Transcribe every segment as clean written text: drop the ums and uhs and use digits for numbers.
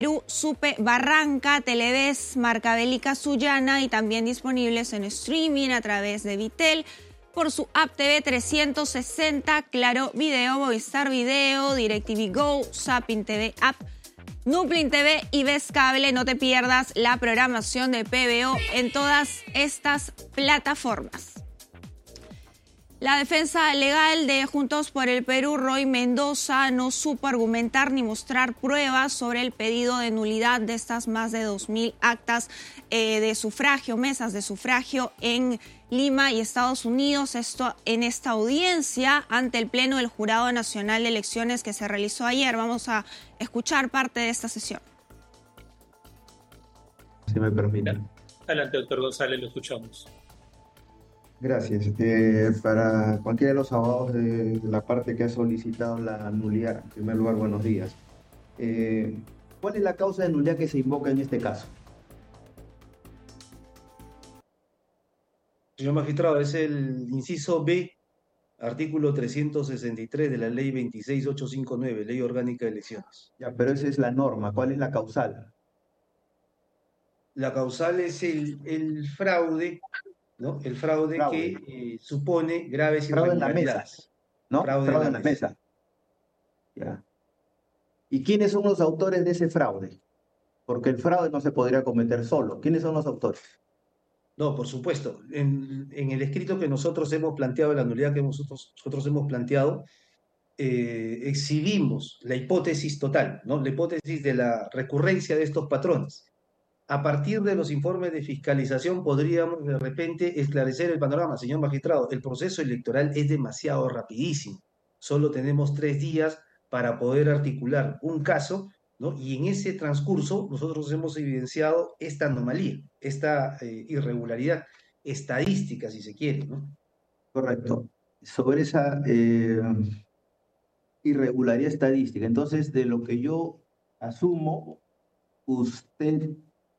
Perú, Supe, Barranca, Televes, Marcabélica Sullana y también disponibles en streaming a través de Vitel, por su app TV 360, Claro Video, Movistar Video, DirecTV Go, Zapping TV App, Nuplin TV y Ves Cable. No te pierdas la programación de PBO en todas estas plataformas. La defensa legal de Juntos por el Perú, Roy Mendoza, no supo argumentar ni mostrar pruebas sobre el pedido de nulidad de estas más de 2.000 actas de sufragio, mesas de sufragio en Lima y Estados Unidos. Esto en esta audiencia ante el Pleno del Jurado Nacional de Elecciones que se realizó ayer. Vamos a escuchar parte de esta sesión. Si me permite. Adelante, doctor González, lo escuchamos. Gracias. Para cualquiera de los abogados de la parte que ha solicitado la nulidad, en primer lugar, buenos días. ¿Cuál es la causa de nulidad que se invoca en este caso? Señor magistrado, es el inciso B, artículo 363 de la ley 26859, Ley Orgánica de Elecciones. Ya, pero esa es la norma. ¿Cuál es la causal? La causal es el fraude, ¿no? El fraude que supone graves irregularidades. ¿No? Fraude en la mesa. Ya. ¿Y quiénes son los autores de ese fraude? Porque el fraude no se podría cometer solo. ¿Quiénes son los autores? No, por supuesto. En el escrito que nosotros hemos planteado, la nulidad que nosotros hemos planteado, exhibimos la hipótesis total, ¿no? La hipótesis de la recurrencia de estos patrones. A partir de los informes de fiscalización podríamos de repente esclarecer el panorama. Señor magistrado, el proceso electoral es demasiado rapidísimo. Solo tenemos 3 días para poder articular un caso, ¿no? Y en ese transcurso nosotros hemos evidenciado esta anomalía, esta irregularidad estadística, si se quiere, ¿no? Correcto. Sobre esa irregularidad estadística, entonces, de lo que yo asumo, usted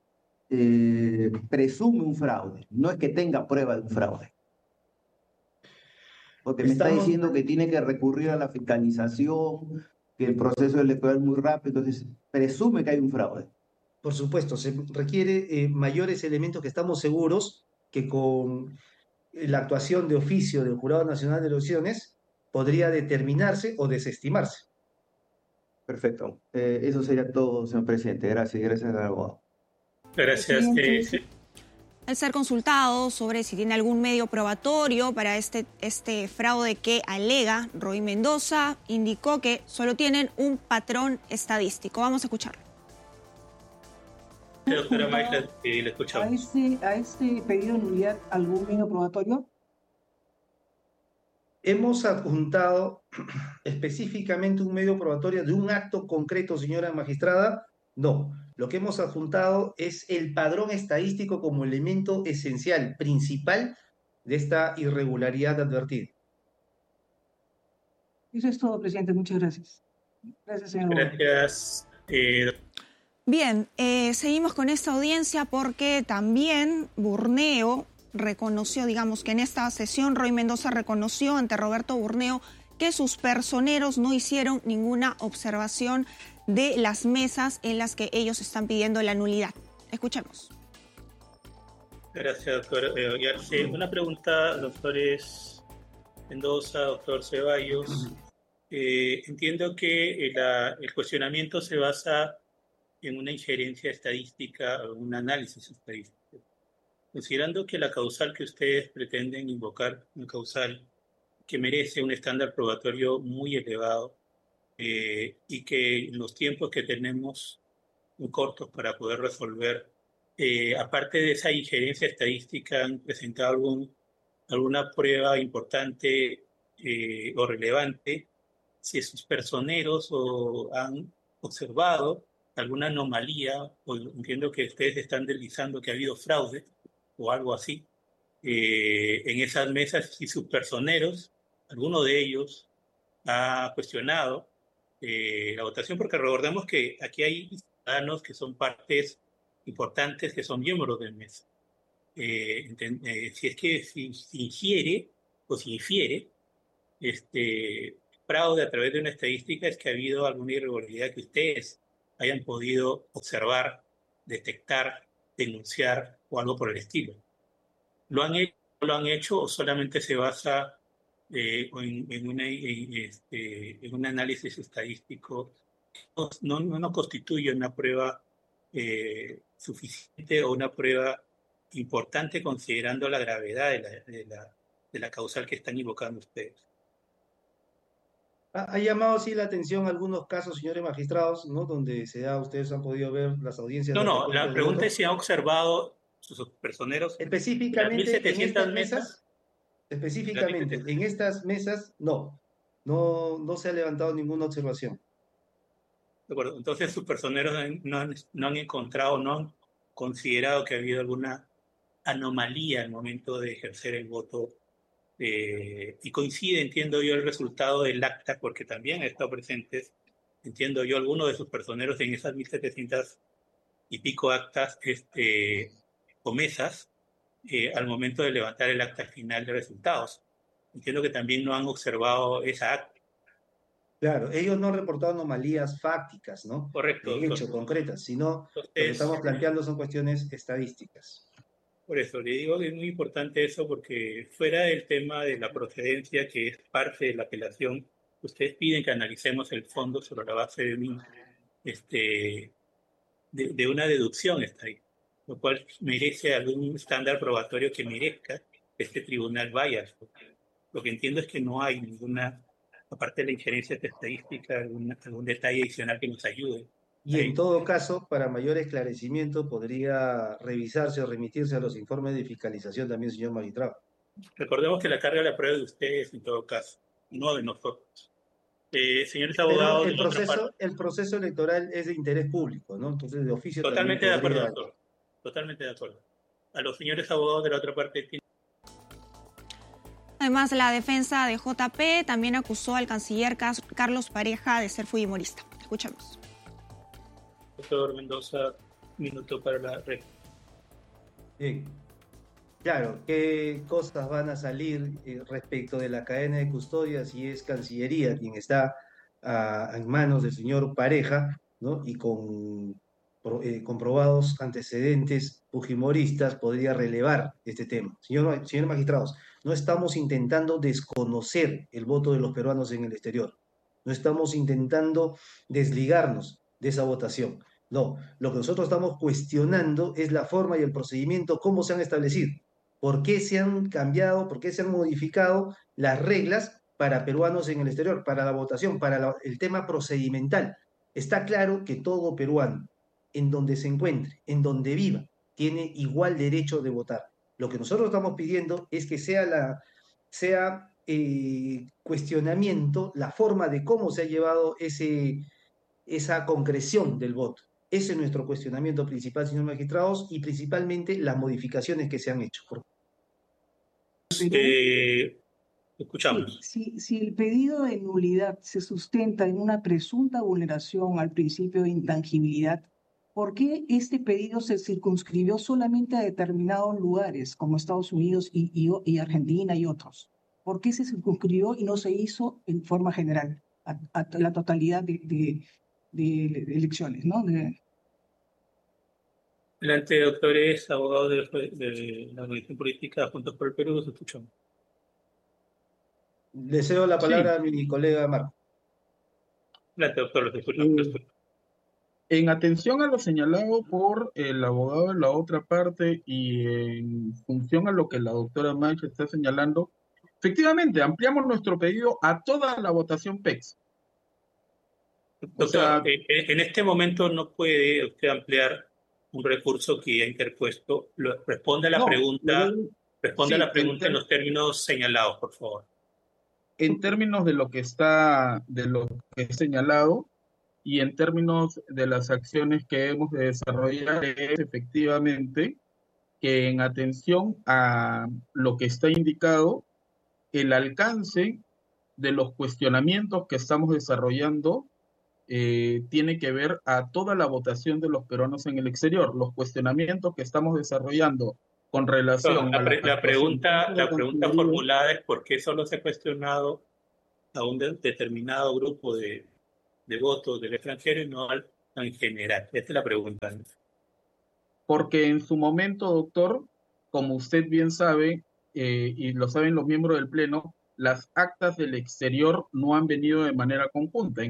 presume un fraude, no es que tenga prueba de un fraude. Porque me está diciendo que tiene que recurrir a la fiscalización, que el proceso electoral es muy rápido, entonces presume que hay un fraude. Por supuesto, se requiere mayores elementos que estamos seguros que con la actuación de oficio del Jurado Nacional de Elecciones podría determinarse o desestimarse. Perfecto. Eso sería todo, señor presidente. Gracias al abogado. Gracias. Al ser consultado sobre si tiene algún medio probatorio para este fraude que alega Roy Mendoza, indicó que solo tienen un patrón estadístico. Vamos a escucharlo. Doctora Mayra, le escuchamos. ¿A este pedido de nulidad algún medio probatorio? Hemos adjuntado específicamente un medio probatorio de un acto concreto, señora magistrada. No, lo que hemos adjuntado es el padrón estadístico como elemento esencial, principal de esta irregularidad advertida. Eso es todo, presidente. Muchas gracias. Gracias, señor. Gracias. Bien, seguimos con esta audiencia porque también Burneo reconoció, digamos que en esta sesión Roy Mendoza reconoció ante Roberto Burneo que sus personeros no hicieron ninguna observación de las mesas en las que ellos están pidiendo la nulidad. Escuchemos. Gracias, doctor Yarse. Una pregunta, doctores Mendoza, doctor Ceballos. Entiendo que el cuestionamiento se basa en una injerencia estadística o un análisis estadístico. Considerando que la causal que ustedes pretenden invocar, una causal que merece un estándar probatorio muy elevado, y que los tiempos que tenemos muy cortos para poder resolver, aparte de esa injerencia estadística, han presentado alguna prueba importante o relevante, si sus personeros han observado alguna anomalía, o entiendo que ustedes están deslizando que ha habido fraude o algo así, en esas mesas, si sus personeros, alguno de ellos, ha cuestionado la votación, porque recordemos que aquí hay ciudadanos que son partes importantes, que son miembros del MES. Si es que se ingiere o se infiere fraude a través de una estadística, es que ha habido alguna irregularidad que ustedes hayan podido observar, detectar, denunciar o algo por el estilo. ¿Lo han hecho, no lo han hecho o solamente se basa en un análisis estadístico? No constituye una prueba suficiente o una prueba importante considerando la gravedad de la causal que están invocando ustedes. Ha llamado así la atención algunos casos, señores magistrados, ¿no? Donde ustedes han podido ver las audiencias de No, la recoger de pregunta voto. es si han observado sus personeros de las Específicamente en 1.700 estas mesas. mesas, específicamente en estas mesas, no se ha levantado ninguna observación. De acuerdo. Entonces sus personeros no han encontrado, no han considerado que ha habido alguna anomalía al momento de ejercer el voto. Y coincide, entiendo yo, el resultado del acta, porque también ha estado presentes, entiendo yo, algunos de sus personeros en esas 1.700 y pico actas o mesas al momento de levantar el acta final de resultados. Entiendo que también no han observado esa acta. Claro, ellos no han reportado anomalías fácticas, ¿no? Correcto, De hecho, doctor. concretas, sino lo que Entonces, estamos planteando son cuestiones estadísticas. por eso le digo que es muy importante eso, porque fuera del tema de la procedencia, que es parte de la apelación, ustedes piden que analicemos el fondo sobre la base de una deducción está ahí, lo cual merece algún estándar probatorio que merezca que este tribunal vaya. Lo que entiendo es que no hay ninguna, aparte de la injerencia estadística, algún detalle adicional que nos ayude. Y en todo caso, para mayor esclarecimiento, podría revisarse o remitirse a los informes de fiscalización también, señor magistrado. Recordemos que la carga de la prueba es de ustedes en todo caso, no de nosotros. Señores Pero abogados, el proceso electoral es de interés público, ¿no? Entonces, de oficio totalmente de también acuerdo, podría... doctor. Totalmente de acuerdo. A los señores abogados de la otra parte. Además, la defensa de JP también acusó al canciller Carlos Pareja de ser fujimorista. Escuchamos. Doctor Mendoza, minuto para la red. Bien. Claro, ¿qué cosas van a salir respecto de la cadena de custodia si es Cancillería quien está en manos del señor Pareja, ¿no? Y con comprobados antecedentes fujimoristas podría relevar este tema? Señores magistrados, no estamos intentando desconocer el voto de los peruanos en el exterior, no estamos intentando desligarnos de esa votación. No, lo que nosotros estamos cuestionando es la forma y el procedimiento, cómo se han establecido. ¿Por qué se han cambiado, por qué se han modificado las reglas para peruanos en el exterior, para la votación, para el tema procedimental? Está claro que todo peruano, en donde se encuentre, en donde viva, tiene igual derecho de votar. Lo que nosotros estamos pidiendo es que sea cuestionamiento la forma de cómo se ha llevado esa concreción del voto. Ese es nuestro cuestionamiento principal, señor magistrados, y principalmente las modificaciones que se han hecho. Escuchamos. Si el pedido de nulidad se sustenta en una presunta vulneración al principio de intangibilidad, ¿por qué este pedido se circunscribió solamente a determinados lugares, como Estados Unidos y Argentina y otros? ¿Por qué se circunscribió y no se hizo en forma general a la totalidad de elecciones, ¿no? Adelante, doctores, abogados de la Organización Política Juntos por el Perú, los escuchamos. Le cedo la palabra a mi colega Marco. Adelante, doctor, los escuchamos. En atención a lo señalado por el abogado de la otra parte y en función a lo que la doctora Mancha está señalando, efectivamente, ampliamos nuestro pedido a toda la votación PEX. Doctor, en este momento no puede usted ampliar un recurso que ha interpuesto. Responde a la pregunta, en los términos señalados, por favor. En términos de lo que es señalado y en términos de las acciones que hemos de desarrollar, es efectivamente que en atención a lo que está indicado, el alcance de los cuestionamientos que estamos desarrollando tiene que ver a toda la votación de los peruanos en el exterior. Los cuestionamientos que estamos desarrollando con relación a la pregunta formulada es por qué solo se ha cuestionado a un determinado grupo de votos del extranjero y no al en general? Esta es la pregunta. Porque en su momento, doctor, como usted bien sabe, y lo saben los miembros del Pleno, las actas del exterior no han venido de manera conjunta.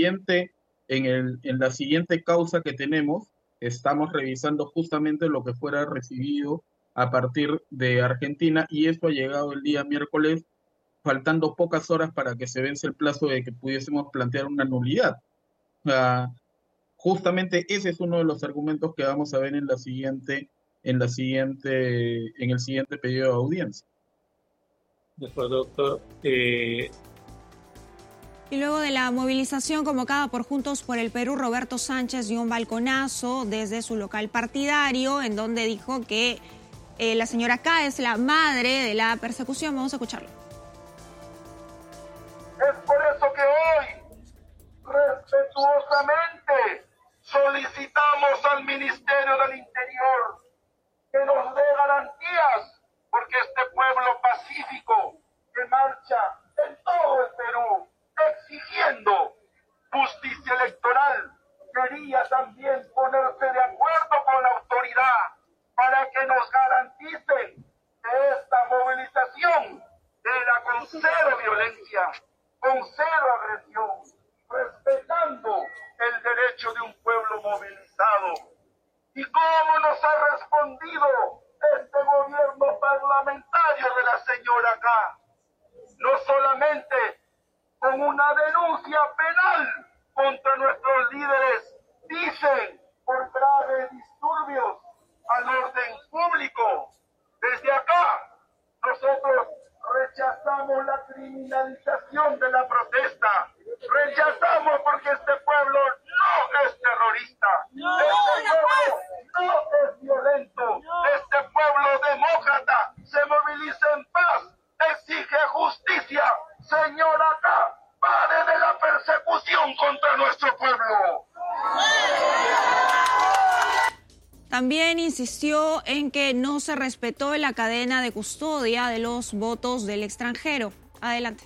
En la siguiente causa que tenemos, estamos revisando justamente lo que fuera recibido a partir de Argentina, y esto ha llegado el día miércoles, faltando pocas horas para que se vence el plazo de que pudiésemos plantear una nulidad. Ah, Justamente ese es uno de los argumentos que vamos a ver en el siguiente periodo de audiencia. Mejor, doctor. Y luego de la movilización convocada por Juntos por el Perú, Roberto Sánchez dio un balconazo desde su local partidario, en donde dijo que la señora K es la madre de la persecución. Vamos a escucharlo. Es por eso que hoy, respetuosamente, solicitamos al Ministerio del Interior que nos dé garantías, porque este pueblo pacífico que marcha en todo el Perú exigiendo justicia electoral quería también ponerse de acuerdo con la autoridad para que nos garanticen que esta movilización era con cero violencia, con cero agresión, respetando el derecho de un pueblo movilizado. ¿Y cómo nos ha respondido este gobierno parlamentario de la señora K? No solamente con una denuncia penal contra nuestros líderes, dicen, por graves disturbios al orden público. Desde acá, nosotros rechazamos la criminalización de la protesta. Rechazamos porque este pueblo no es terrorista. Este pueblo no es violento. Este pueblo demócrata se moviliza en paz, exige justicia. Señora K, pare de la persecución contra nuestro pueblo. También insistió en que no se respetó la cadena de custodia de los votos del extranjero. Adelante.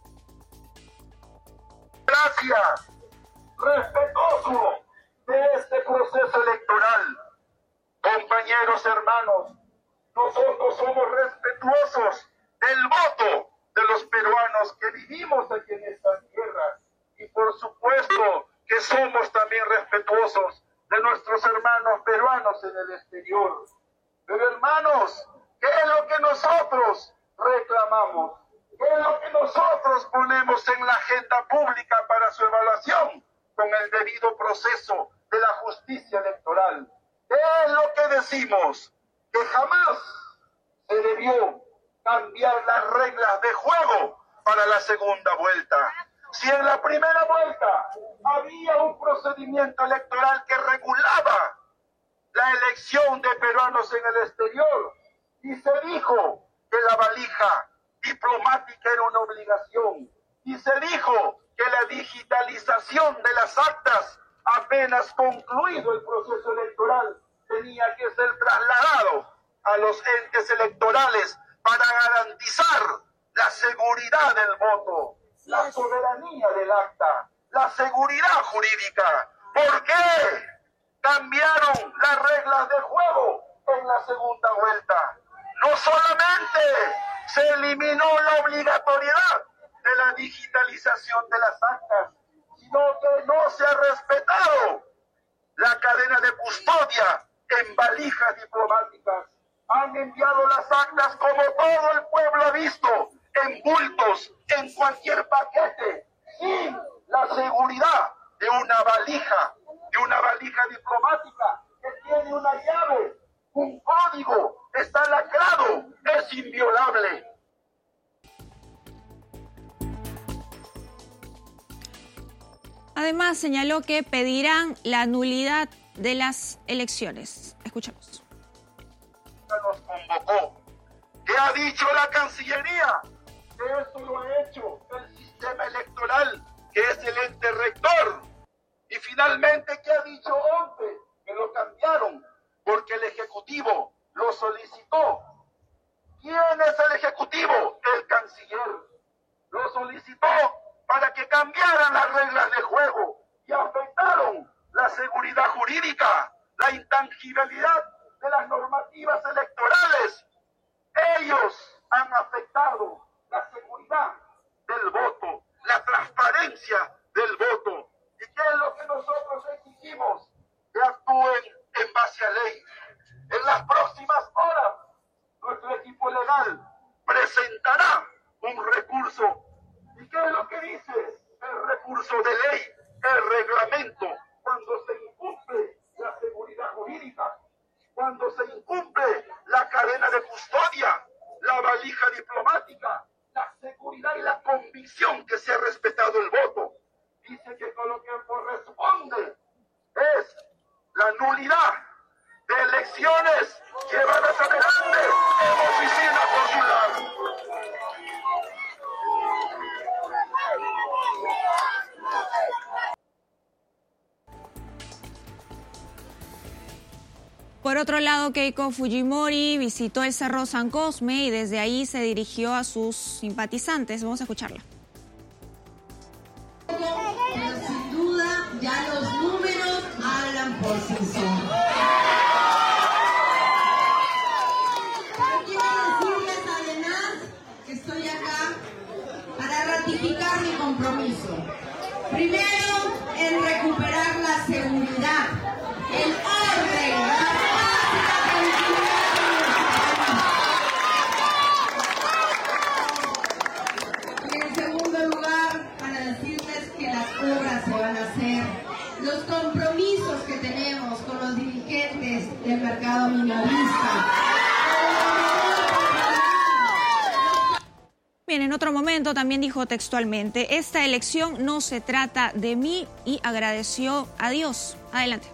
Gracias, respetuoso de este proceso electoral. Compañeros, hermanos, nosotros somos respetuosos del voto de los peruanos que vivimos aquí en estas tierras. Y por supuesto que somos también respetuosos de nuestros hermanos peruanos en el exterior. Pero hermanos, ¿qué es lo que nosotros reclamamos? ¿Qué es lo que nosotros ponemos en la agenda pública para su evaluación con el debido proceso de la justicia electoral? ¿Qué es lo que decimos? Que jamás se debió cambiar las reglas de juego para la segunda vuelta. Si en la primera vuelta había un procedimiento electoral que regulaba la elección de peruanos en el exterior y se dijo que la valija diplomática era una obligación y se dijo que la digitalización de las actas apenas concluido el proceso electoral tenía que ser trasladado a los entes electorales para garantizar la seguridad del voto, la soberanía del acta, la seguridad jurídica. ¿Por qué cambiaron las reglas de juego en la segunda vuelta? No solamente se eliminó la obligatoriedad de la digitalización de las actas, sino que no se ha respetado la cadena de custodia en valijas diplomáticas. Han enviado las actas como todo el pueblo ha visto, en bultos, en cualquier paquete, sin la seguridad de una valija diplomática que tiene una llave, un código, está lacrado, es inviolable. Además, señaló que pedirán la nulidad de las elecciones. Escuchamos. Nos convocó. ¿Qué ha dicho la Cancillería? Que eso lo ha hecho el sistema electoral, que es el ente rector. Y finalmente, ¿qué ha dicho ONPE? Que lo cambiaron porque el Ejecutivo lo solicitó. ¿Quién es el Ejecutivo? El Canciller. Lo solicitó para que cambiaran las reglas de juego y afectaron la seguridad la intangibilidad de las normativas electorales. Ellos han afectado la seguridad del voto, la transparencia del voto. ¿Y qué es lo que nosotros exigimos? Que actúen en base a ley. En las próximas horas, nuestro equipo legal presentará un recurso. ¿Y qué es lo que dice el recurso de ley? El reglamento, cuando se incumple la seguridad jurídica, cuando se incumple la cadena de custodia, la valija diplomática, la seguridad y la convicción que se ha respetado el voto. Dice que con lo que corresponde es la nulidad de elecciones llevadas adelante en oficina consular. Por otro lado, Keiko Fujimori visitó el Cerro San Cosme y desde ahí se dirigió a sus simpatizantes. Vamos a escucharla. Pero sin duda ya los números hablan por sí solos. Quiero decirles además que estoy acá para ratificar mi compromiso. Primero, en recuperar la seguridad, el orden, la paz y la tranquilidad en nuestro país. Y en segundo lugar, para decirles que las obras se van a hacer, los compromisos que tenemos con los dirigentes del mercado minorista. Bien, en otro momento también dijo textualmente, esta elección no se trata de mí y agradeció a Dios. Adelante.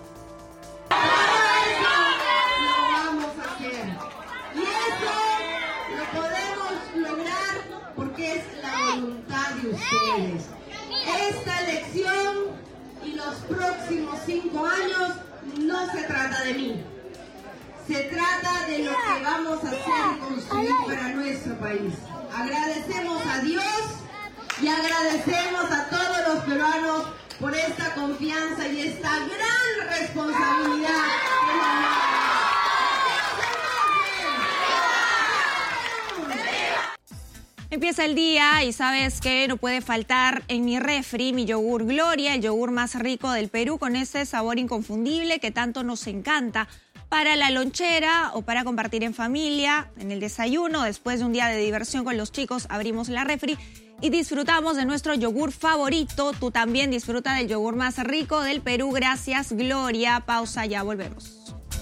Lo vamos a hacer. Y eso lo podemos lograr porque es la voluntad de ustedes. Esta elección y los próximos 5 años no se trata de mí. Se trata de lo que vamos a hacer y construir para nuestro país. Agradecemos a Dios y agradecemos a todos los peruanos por esta confianza y esta gran responsabilidad. Empieza el día y sabes que no puede faltar en mi refri mi yogur Gloria, el yogur más rico del Perú con ese sabor inconfundible que tanto nos encanta. Para la lonchera o para compartir en familia, en el desayuno, después de un día de diversión con los chicos, abrimos la refri y disfrutamos de nuestro yogur favorito. Tú también disfruta del yogur más rico del Perú. Gracias, Gloria. Pausa, ya volvemos.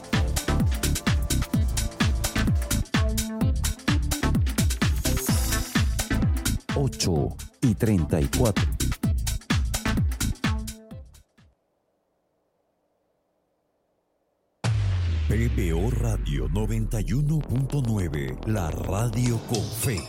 Ocho y 34. PBO Radio 91.9, la radio con fe.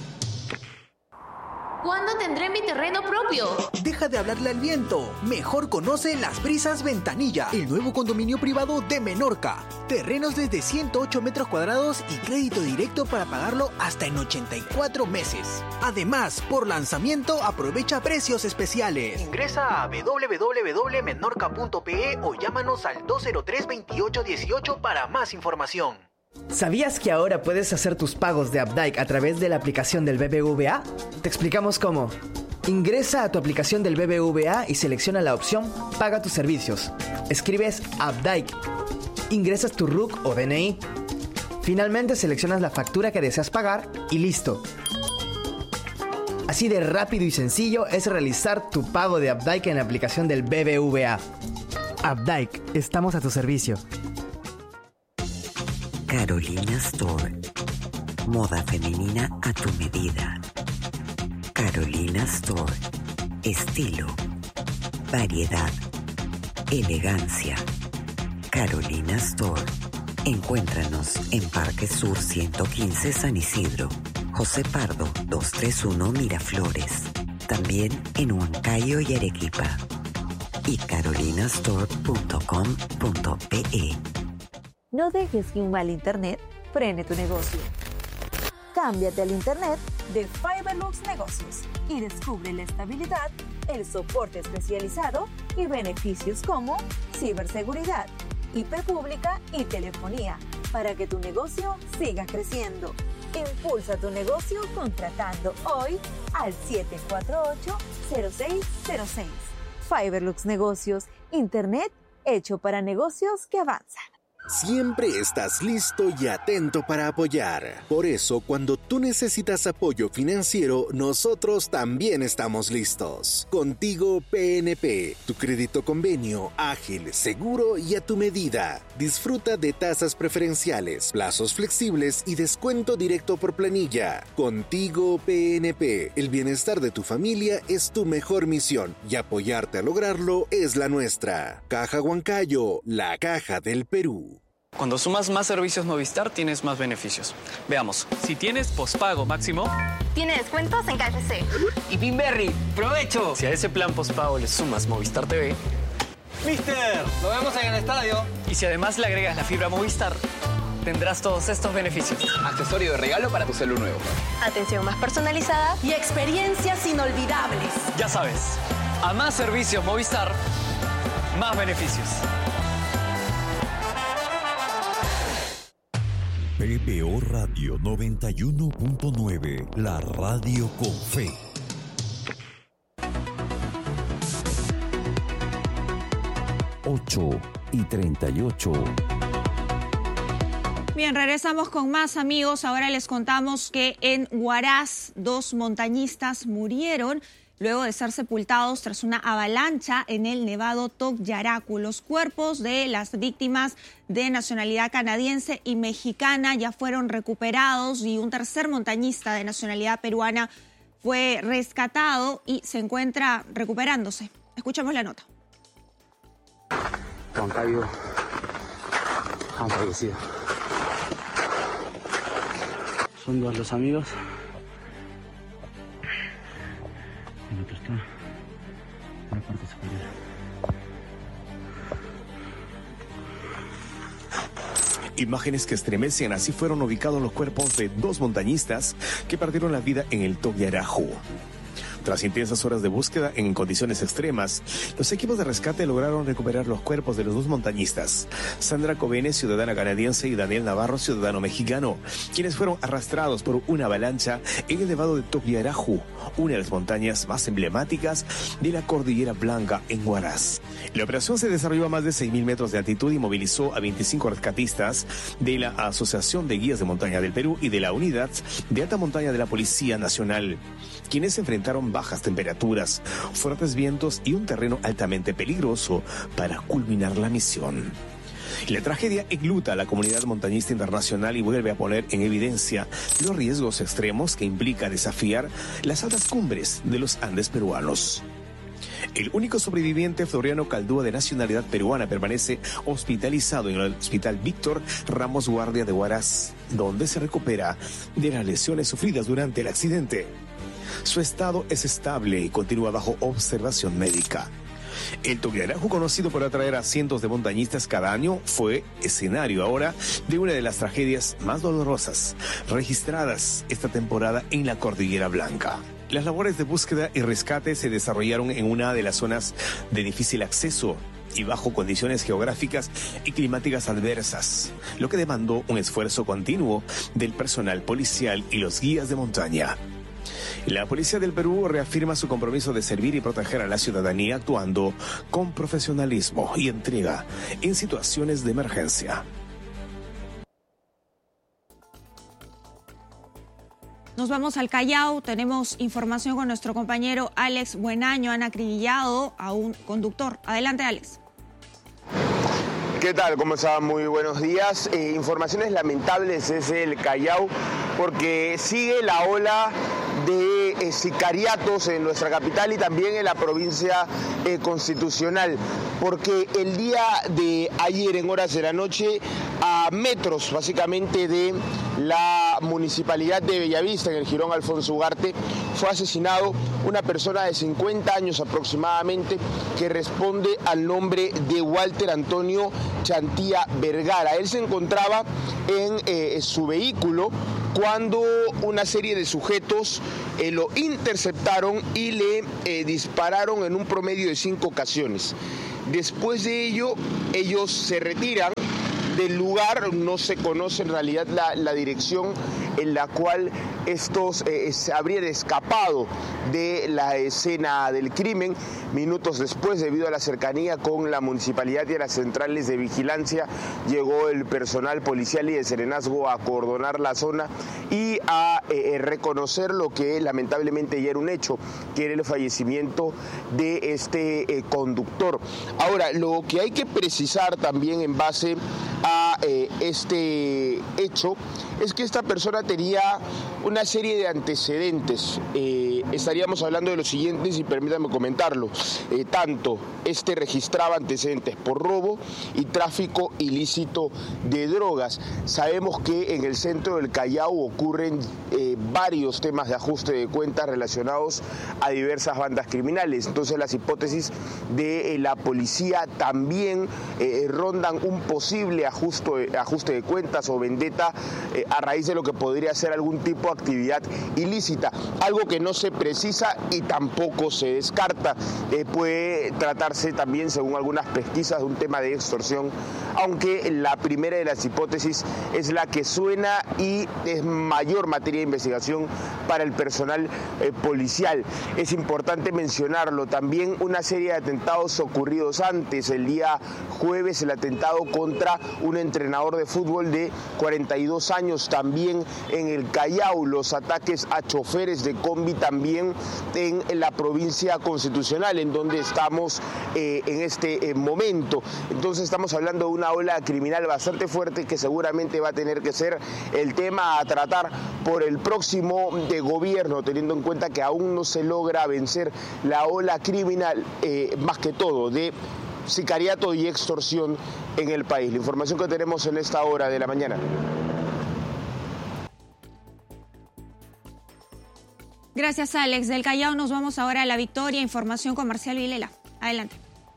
¿Cuándo tendré mi terreno propio? Deja de hablarle al viento. Mejor conoce Las Brisas Ventanilla, el nuevo condominio privado de Menorca. Terrenos desde 108 metros cuadrados y crédito directo para pagarlo hasta en 84 meses. Además, por lanzamiento aprovecha precios especiales. Ingresa a www.menorca.pe o llámanos al 203-2818 para más información. ¿Sabías que ahora puedes hacer tus pagos de Updike a través de la aplicación del BBVA? Te explicamos cómo. Ingresa a tu aplicación del BBVA y selecciona la opción Paga tus servicios. Escribes Updike. Ingresas tu RUC o DNI. Finalmente seleccionas la factura que deseas pagar y listo. Así de rápido y sencillo es realizar tu pago de Updike en la aplicación del BBVA. Updike, estamos a tu servicio. Carolina Store. Moda femenina a tu medida. Carolina Store. Estilo. Variedad. Elegancia. Carolina Store. Encuéntranos en Parque Sur 115 San Isidro. José Pardo 231 Miraflores. También en Huancayo y Arequipa. Y carolinastore.com.pe. No dejes que un mal internet frene tu negocio. Cámbiate al internet de Fiberlux Negocios y descubre la estabilidad, el soporte especializado y beneficios como ciberseguridad, IP pública y telefonía para que tu negocio siga creciendo. Impulsa tu negocio contratando hoy al 748-0606. Fiberlux Negocios, Internet hecho para negocios que avanzan. Siempre estás listo y atento para apoyar. Por eso, cuando tú necesitas apoyo financiero, nosotros también estamos listos. Contigo PNP, tu crédito convenio, ágil, seguro y a tu medida. Disfruta de tasas preferenciales, plazos flexibles y descuento directo por planilla. Contigo PNP, el bienestar de tu familia es tu mejor misión y apoyarte a lograrlo es la nuestra. Caja Huancayo, la caja del Perú. Cuando sumas más servicios Movistar, tienes más beneficios. Veamos. Si tienes pospago máximo, Tiene descuentos en KFC. y Pinberry, ¡provecho! Si a ese plan pospago le sumas Movistar TV, ¡Mister! ¡Lo vemos en el estadio! Y si además le agregas la fibra Movistar, tendrás todos estos beneficios. Accesorio de regalo para tu celular nuevo. Atención más personalizada y experiencias inolvidables. Ya sabes, a más servicios Movistar, más beneficios. PBO Radio 91.9, la radio con fe. Ocho y 38. Bien, regresamos con más, amigos. Ahora les contamos que en Huaraz 2 montañistas murieron luego de ser sepultados tras una avalancha en el nevado Togyaraku. Los cuerpos de las víctimas de nacionalidad canadiense y mexicana ya fueron recuperados y un tercer montañista de nacionalidad peruana fue rescatado y se encuentra recuperándose. Escuchamos la nota. Juan Cayo han fallecido. Son 2 los amigos. El otro está en la parte superior. Imágenes que estremecen, así fueron ubicados los cuerpos de 2 montañistas que perdieron la vida en el Togyaraku. Tras intensas horas de búsqueda en condiciones extremas, los equipos de rescate lograron recuperar los cuerpos de los 2 montañistas, Sandra Covene, ciudadana canadiense, y Daniel Navarro, ciudadano mexicano, quienes fueron arrastrados por una avalancha en el nevado de Togyaraku, una de las montañas más emblemáticas de la Cordillera Blanca en Huaraz. La operación se desarrolló a más de 6.000 metros de altitud y movilizó a 25 rescatistas de la Asociación de Guías de Montaña del Perú y de la Unidad de Alta Montaña de la Policía Nacional, quienes enfrentaron bajas temperaturas, fuertes vientos y un terreno altamente peligroso para culminar la misión. La tragedia enluta a la comunidad montañista internacional y vuelve a poner en evidencia los riesgos extremos que implica desafiar las altas cumbres de los Andes peruanos. El único sobreviviente, Floriano Caldúa, de nacionalidad peruana, permanece hospitalizado en el Hospital Víctor Ramos Guardia de Huaraz, donde se recupera de las lesiones sufridas durante el accidente. Su estado es estable y continúa bajo observación médica. El Togyaraku, conocido por atraer a cientos de montañistas cada año, fue escenario ahora de una de las tragedias más dolorosas registradas esta temporada en la Cordillera Blanca. Las labores de búsqueda y rescate se desarrollaron en una de las zonas de difícil acceso y bajo condiciones geográficas y climáticas adversas, lo que demandó un esfuerzo continuo del personal policial y los guías de montaña. La Policía del Perú reafirma su compromiso de servir y proteger a la ciudadanía, actuando con profesionalismo y entrega en situaciones de emergencia. Nos vamos al Callao, tenemos información con nuestro compañero Alex Buenaño. Han acribillado a un conductor. Adelante, Alex. ¿Qué tal? ¿Cómo están? Muy buenos días. Informaciones lamentables desde el Callao, porque sigue la ola de sicariatos en nuestra capital y también en la provincia Constitucional, porque el día de ayer, en horas de la noche, a metros básicamente de la municipalidad de Bellavista, en el jirón Alfonso Ugarte, fue asesinado una persona de 50 años aproximadamente, que responde al nombre de Walter Antonio Chantía Vergara. Él se encontraba en su vehículo cuando una serie de sujetos lo interceptaron y le dispararon en un promedio de 5 ocasiones. Después de ello, ellos se retiran del lugar, no se conoce en realidad la dirección en la cual estos se habrían escapado de la escena del crimen. Minutos después, debido a la cercanía con la municipalidad y a las centrales de vigilancia, llegó el personal policial y de serenazgo a acordonar la zona y a reconocer lo que lamentablemente ya era un hecho, que era el fallecimiento de este conductor. Ahora, lo que hay que precisar también en base a este hecho es que esta persona tenía una serie de antecedentes. Estaríamos hablando de los siguientes y permítanme comentarlo. Tanto registraba antecedentes por robo y tráfico ilícito de drogas. Sabemos que en el centro del Callao ocurren varios temas de ajuste de cuentas relacionados a diversas bandas criminales. Entonces las hipótesis de la policía también rondan un posible ajuste de cuentas o vendetta a raíz de lo que podría ser algún tipo de actividad ilícita, algo que no se precisa y tampoco se descarta. Puede tratarse también, según algunas pesquisas, de un tema de extorsión, aunque la primera de las hipótesis es la que suena y es mayor materia de investigación para el personal policial. Es importante mencionarlo, también una serie de atentados ocurridos antes. El día jueves, el atentado contra un entrenador de fútbol de 42 años también en el Callao, los ataques a choferes de combi también en la provincia Constitucional, en donde estamos en este momento. Entonces estamos hablando de una ola criminal bastante fuerte que seguramente va a tener que ser el tema a tratar por el próximo gobierno, teniendo en cuenta que aún no se logra vencer la ola criminal, más que todo de sicariato y extorsión en el país. La información que tenemos en esta hora de la mañana. Gracias, Alex. Del Callao nos vamos ahora a La Victoria. Información con Marcial Vilela. Adelante.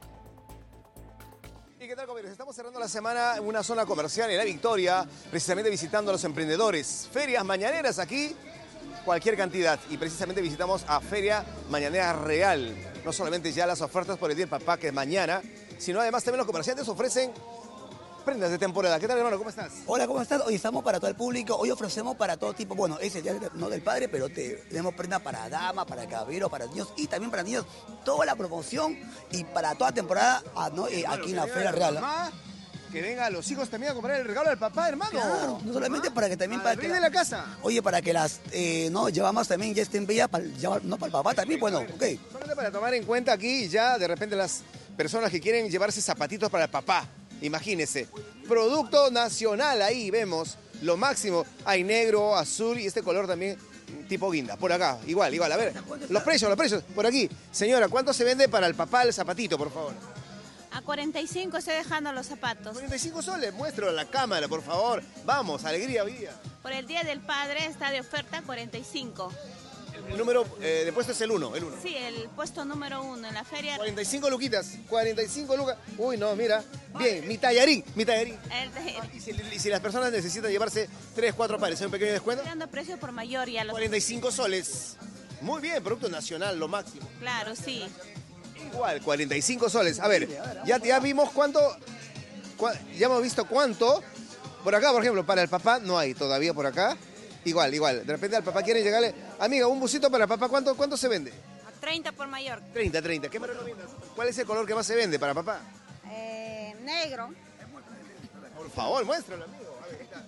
¿Y qué tal, compañeros? Estamos cerrando la semana en una zona comercial en La Victoria, precisamente visitando a los emprendedores. Ferias mañaneras aquí, cualquier cantidad. Y precisamente visitamos a Feria Mañanera Real. No solamente ya las ofertas por el Día del Papá, que es mañana, sino además también los comerciantes ofrecen prendas de temporada. ¿Qué tal, hermano? ¿Cómo estás? Hola, ¿cómo estás? Hoy estamos para todo el público. Hoy ofrecemos para todo tipo. Bueno, es el día no del padre, pero tenemos prendas para damas, para caballeros, para niños y también para niños. Toda la promoción y para toda temporada aquí en la Feria Real. Que vengan los hijos también a comprar el regalo del papá, hermano. Claro, no solamente para que también... Para que de la casa. Oye, para que las llevamos también ya estén bellas, para el papá también, bueno, ok. Solamente para tomar en cuenta aquí ya de repente las personas que quieren llevarse zapatitos para el papá. Imagínense, producto nacional, ahí vemos lo máximo. Hay negro, azul y este color también tipo guinda. Por acá, igual. A ver, los precios, por aquí. Señora, ¿cuánto se vende para el papá el zapatito, por favor? A 45 estoy dejando los zapatos. 45 soles, muéstralo a la cámara, por favor. Vamos, alegría hoy día. Por el Día del Padre está de oferta 45. El número de puesto es el 1. Sí, el puesto número 1 en la feria. 45 luquitas, 45 lucas. Uy, no, mira. Bien, mi tallarín. Y si las personas necesitan llevarse 3, 4 pares, ¿hay un pequeño descuento? Estoy dando precio por mayor ya. 45 soles. Muy bien, producto nacional, lo máximo. Claro, sí. Igual, 45 soles. A ver, ya vimos cuánto, ya hemos visto cuánto. Por acá, por ejemplo, para el papá no hay todavía por acá. Igual. De repente al papá quiere llegarle, amiga, un busito para el papá, ¿cuánto se vende? A 30 por mayor. 30. ¿Qué me recomiendas? ¿Cuál es el color que más se vende para papá? Negro. Por favor, muéstralo, amigo. A ver, está.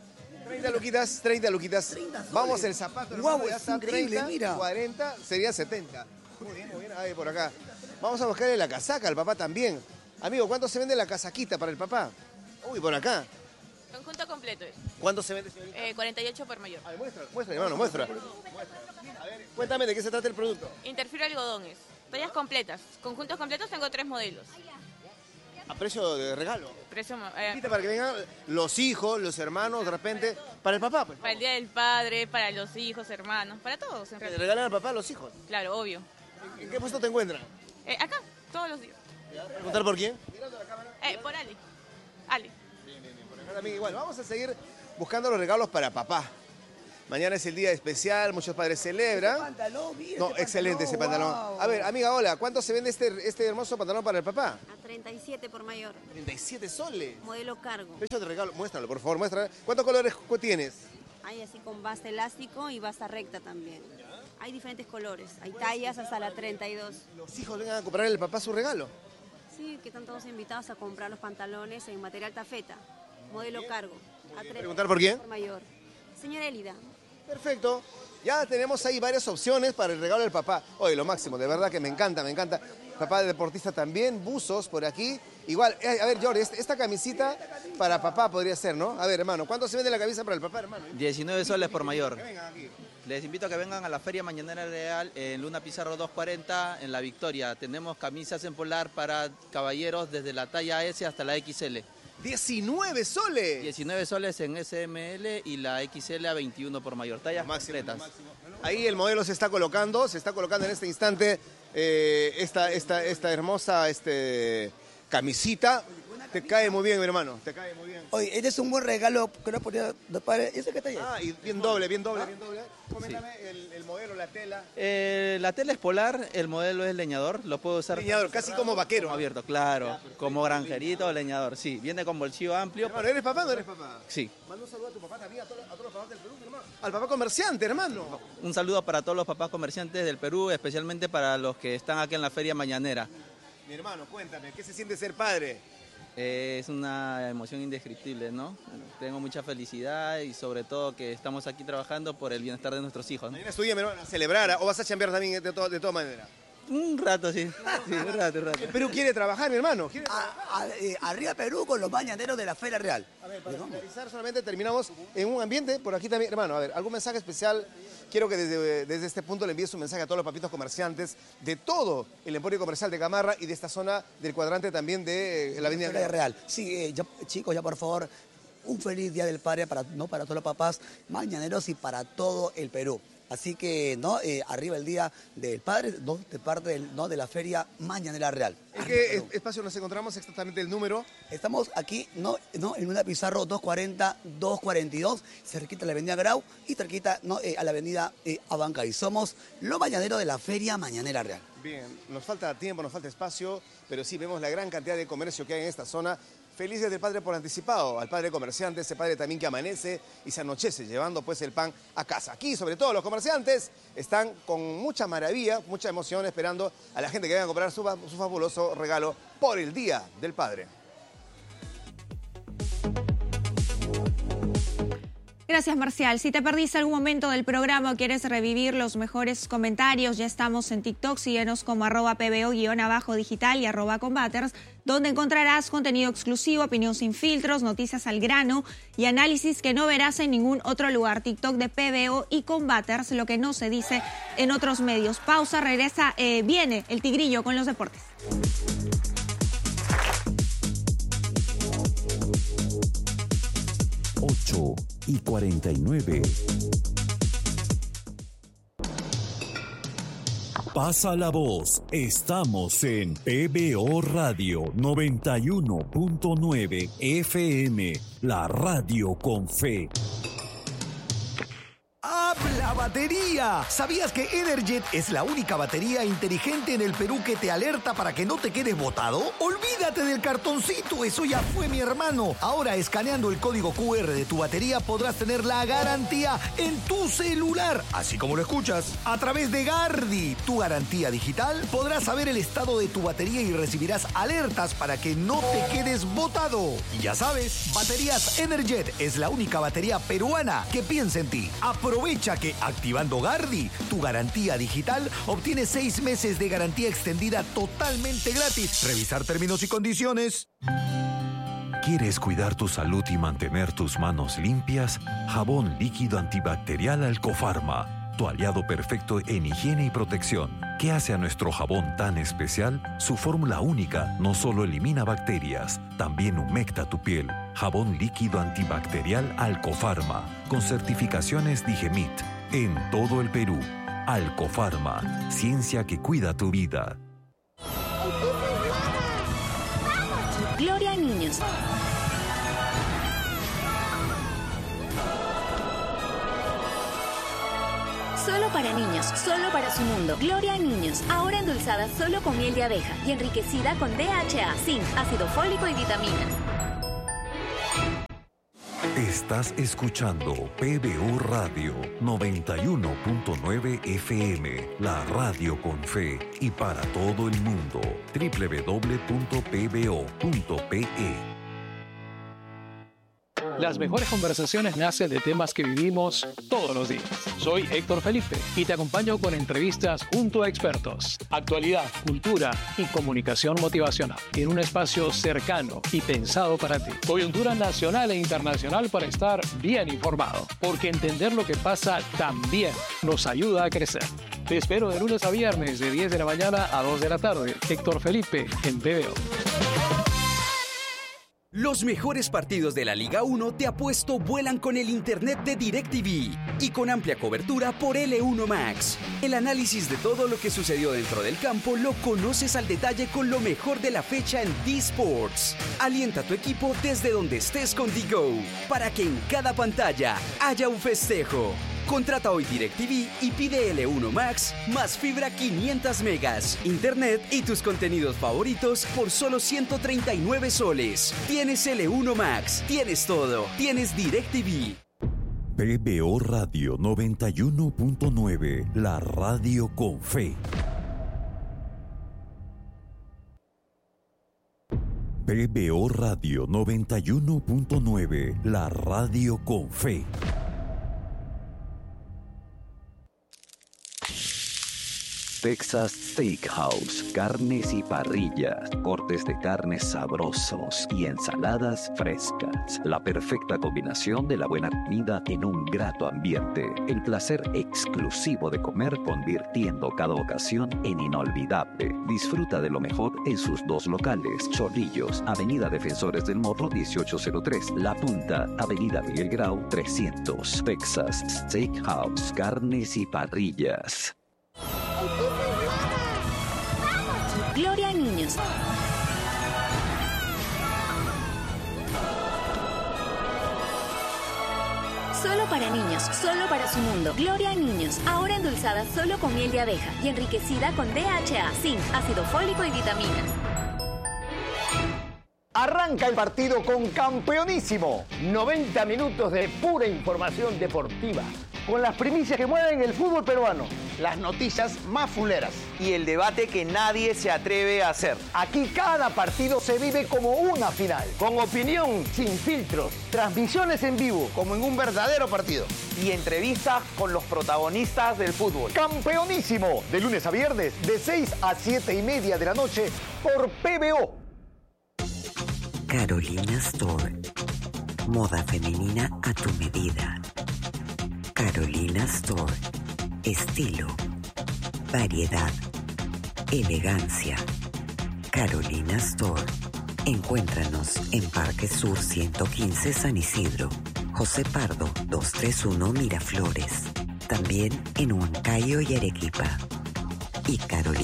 30 luquitas. Vamos, el zapato. Guau, ya es está, increíble, 30, mira. 40, sería 70. Muy bien. Ahí por acá. Vamos a buscarle la casaca al papá también. Amigo, ¿cuánto se vende la casaquita para el papá? Uy, por acá. Conjunto completo. ¿Cuánto se vende, señorita? 48 por mayor. Muestra, hermano, muestra. A ver, cuéntame de qué se trata el producto. Interfilo algodones. Tallas completas. Conjuntos completos tengo 3 modelos. A precio de regalo. Precio, para que vengan los hijos, los hermanos, de repente, para el papá. Pues. Para el Día del Padre, para los hijos, hermanos, para todos. ¿Le regalan al papá a los hijos? Claro, obvio. ¿En qué puesto te encuentran? Acá, todos los días. ¿Preguntar por quién? Por Ali. Ali. Bien. Por acá también igual. Vamos a seguir buscando los regalos para papá. Mañana es el día especial, muchos padres celebran. No, excelente ese pantalón. Wow. A ver, amiga, hola, ¿cuánto se vende este hermoso pantalón para el papá? A 37 por mayor. 37 soles. Modelo cargo. Precio de regalo, muéstralo, por favor, muéstralo. ¿Cuántos colores tienes? Hay así con basta elástico y basta recta también. Hay diferentes colores, hay tallas hasta la 32. ¿Los hijos vengan a comprar al papá su regalo? Sí, que están todos invitados a comprar los pantalones en material tafeta, modelo cargo. ¿Preguntar por quién? Por mayor. Señora Elida. Perfecto. Ya tenemos ahí varias opciones para el regalo del papá. Oye, lo máximo, de verdad que me encanta, me encanta. Papá de deportista también, buzos por aquí. Igual, a ver, Jordi, esta camisita para papá podría ser, ¿no? A ver, hermano, ¿cuánto se vende la camisa para el papá, hermano? 19 soles por mayor. Les invito a que vengan a la Feria Mañanera Real en Luna Pizarro 240 en La Victoria. Tenemos camisas en polar para caballeros desde la talla S hasta la XL. 19 soles. 19 soles en SML y la XL a 21 por mayor. Tallas completas. Ahí el modelo se está colocando en este instante esta hermosa camisita. Te cae muy bien, mi hermano, te cae muy bien. Oye, este es un buen regalo, creo, de padre. ¿Ese qué talla? Ah, y bien doble. Coméntame sí. el modelo, la tela. La tela es polar, el modelo es leñador, lo puedo usar. Leñador, casi como vaquero. Como abierto, claro, como granjerito o leñador, sí. Viene con bolsillo amplio. Hermano, ¿eres papá o no eres papá? Sí. Manda un saludo a tu papá también, a todos los papás del Perú, hermano. Al papá comerciante, hermano. Un saludo para todos los papás comerciantes del Perú, especialmente para los que están aquí en la Feria Mañanera. Mi hermano, cuéntame, ¿qué se siente ser padre? Es una emoción indescriptible, ¿no? Tengo mucha felicidad y sobre todo que estamos aquí trabajando por el bienestar de nuestros hijos, ¿no? Mañana es tu día, mi hermano, a celebrar, ¿o vas a chambear también de todas maneras? Un rato, sí. Un rato. El Perú quiere trabajar, mi hermano. Arriba Perú con los mañaneros de la Feria Real. A ver, para finalizar solamente terminamos en un ambiente, por aquí también, hermano, a ver, ¿algún mensaje especial? Quiero que desde este punto le envíes un mensaje a todos los papitos comerciantes de todo el emporio comercial de Gamarra y de esta zona del cuadrante también de la Avenida Feria Real. Sí, chicos, ya por favor, un feliz Día del Padre para todos los papás mañaneros y para todo el Perú. Así que, ¿no? Arriba el Día del Padre, ¿no? De parte de la Feria Mañanera Real. ¿En qué espacio nos encontramos exactamente el número? Estamos aquí, en una Pizarro 240-242, cerquita de la Avenida Grau y cerquita, a la Avenida Abancay. Somos los mañaneros de la Feria Mañanera Real. Bien, nos falta tiempo, nos falta espacio, pero sí vemos la gran cantidad de comercio que hay en esta zona. Felices del padre por anticipado, al padre comerciante, ese padre también que amanece y se anochece llevando pues el pan a casa. Aquí, sobre todo, los comerciantes están con mucha maravilla, mucha emoción, esperando a la gente que venga a comprar su fabuloso regalo por el Día del Padre. Gracias, Marcial. Si te perdiste algún momento del programa o quieres revivir los mejores comentarios, ya estamos en TikTok. Síguenos como @pbo_digital y @combaters, donde encontrarás contenido exclusivo, opinión sin filtros, noticias al grano y análisis que no verás en ningún otro lugar. TikTok de PBO y Combaters, lo que no se dice en otros medios. Pausa, regresa, viene el Tigrillo con los deportes. 8:49. Pasa la voz. Estamos en PBO Radio 91.9 FM, la radio con fe. ¡Habla batería! ¿Sabías que Energet es la única batería inteligente en el Perú que te alerta para que no te quedes botado? Olvídate del cartoncito, eso ya fue, mi hermano. Ahora, escaneando el código QR de tu batería podrás tener la garantía en tu celular, así como lo escuchas. A través de Gardi, tu garantía digital, podrás saber el estado de tu batería y recibirás alertas para que no te quedes botado. Y ya sabes, Baterías Energet es la única batería peruana que piensa en ti. Aprovecha que activando Gardi, tu garantía digital, obtienes 6 meses de garantía extendida totalmente gratis. Revisar términos y condiciones. ¿Quieres cuidar tu salud y mantener tus manos limpias? Jabón líquido antibacterial Alcofarma, tu aliado perfecto en higiene y protección. ¿Qué hace a nuestro jabón tan especial? Su fórmula única no solo elimina bacterias, también humecta tu piel. Jabón líquido antibacterial Alcofarma, con certificaciones Digemit, en todo el Perú. Alcofarma, ciencia que cuida tu vida. Gloria a niños. Solo para niños, solo para su mundo. Gloria Niños, ahora endulzada solo con miel de abeja y enriquecida con DHA, zinc, ácido fólico y vitaminas. Estás escuchando PBO Radio 91.9 FM, la radio con fe y para todo el mundo. www.pbo.pe. Las mejores conversaciones nacen de temas que vivimos todos los días. Soy Héctor Felipe y te acompaño con entrevistas junto a expertos, actualidad, cultura y comunicación motivacional en un espacio cercano y pensado para ti. Coyuntura nacional e internacional para estar bien informado, porque entender lo que pasa también nos ayuda a crecer. Te espero de lunes a viernes de 10 de la mañana a 2 de la tarde. Héctor Felipe en PBO. Los mejores partidos de la Liga 1 te apuesto vuelan con el internet de DirecTV y con amplia cobertura por L1 Max. El análisis de todo lo que sucedió dentro del campo lo conoces al detalle con lo mejor de la fecha en D-Sports. Alienta a tu equipo desde donde estés con DiGo para que en cada pantalla haya un festejo. Contrata hoy DirecTV y pide L1 Max más fibra 500 megas, internet y tus contenidos favoritos por solo 139 soles. Tienes L1 Max, tienes todo, tienes DirecTV. PBO Radio 91.9, la radio con fe. PBO Radio 91.9, la radio con fe. Texas Steakhouse, carnes y parrillas, cortes de carnes sabrosos y ensaladas frescas. La perfecta combinación de la buena comida en un grato ambiente. El placer exclusivo de comer convirtiendo cada ocasión en inolvidable. Disfruta de lo mejor en sus dos locales. Chorrillos, Avenida Defensores del Morro 1803. La Punta, Avenida Miguel Grau 300. Texas Steakhouse, carnes y parrillas. Gloria Niños. Solo para niños, solo para su mundo. Gloria Niños, ahora endulzada solo con miel de abeja y enriquecida con DHA, zinc, ácido fólico y vitaminas. Arranca el partido con Campeonísimo. 90 minutos de pura información deportiva, con las primicias que mueven el fútbol peruano, las noticias más fuleras y el debate que nadie se atreve a hacer. Aquí cada partido se vive como una final, con opinión sin filtros, transmisiones en vivo, como en un verdadero partido, y entrevistas con los protagonistas del fútbol. Campeonísimo, de lunes a viernes, de 6 a 7:30 de la noche, por PBO. Carolina Store. Moda femenina a tu medida. Carolina Store. Estilo, variedad, elegancia. Carolina Store. Encuéntranos en Parque Sur 115 San Isidro, José Pardo 231 Miraflores. También en Huancayo y Arequipa. Y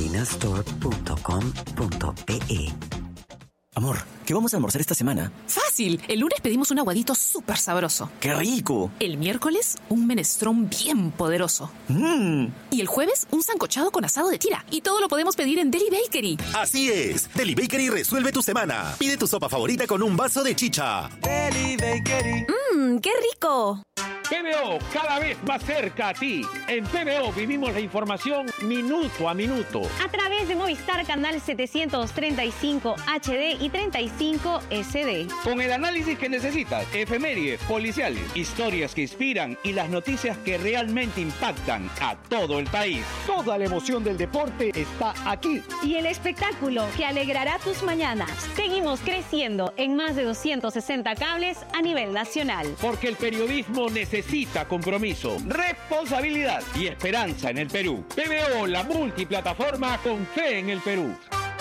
carolinastore.com.pe. Amor, ¿qué vamos a almorzar esta semana? ¡Fácil! El lunes pedimos un aguadito súper sabroso. ¡Qué rico! El miércoles, un menestrón bien poderoso. Y el jueves, un sancochado con asado de tira. Y todo lo podemos pedir en Deli Bakery. Así es. Deli Bakery resuelve tu semana. Pide tu sopa favorita con un vaso de chicha. Deli Bakery. ¡Qué rico! PBO, cada vez más cerca a ti. En PBO vivimos la información minuto a minuto. A través de Movistar Canal 735 HD y 35 SD. Con el análisis que necesitas, efemérides, policiales, historias que inspiran y las noticias que realmente impactan a todo el país. Toda la emoción del deporte está aquí. Y el espectáculo que alegrará tus mañanas. Seguimos creciendo en más de 260 cables a nivel nacional. Porque el periodismo necesita compromiso, responsabilidad y esperanza en el Perú. PBO, la multiplataforma con fe en el Perú.